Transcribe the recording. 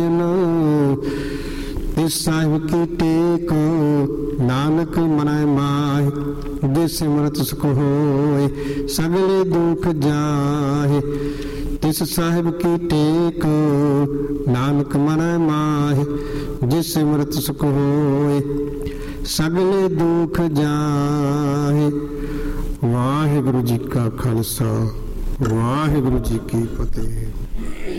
तिस साहिब की टेक नानक मनाए माहि, जिस सिमरत सुख होए सगले दुख जाहे। तिस साहिब की टेक नानक मनाए माहि, जिस सिमरत सुख होए सगले दुख जाहे। वाहिगुरु जी का खालसा, वाहिगुरु जी की फतेह।